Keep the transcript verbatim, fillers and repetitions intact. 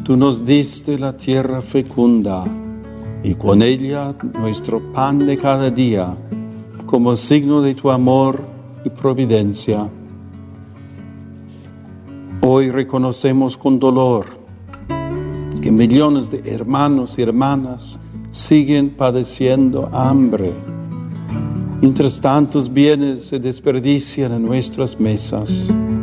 Tú nos diste la tierra fecunda y con ella nuestro pan de cada día, como signo de tu amor y providencia. Hoy reconocemos con dolor que millones de hermanos y hermanas siguen padeciendo hambre, mientras tantos bienes se desperdician en nuestras mesas.